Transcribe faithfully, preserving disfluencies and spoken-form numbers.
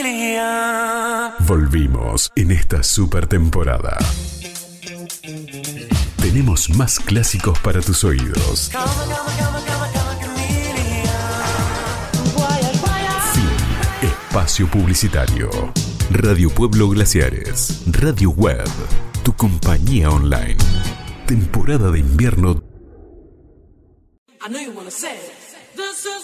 Volvimos en esta super temporada. Tenemos más clásicos para tus oídos. Fin. Espacio publicitario. Radio Pueblo Glaciares. Radio Web. Tu compañía online. Temporada de invierno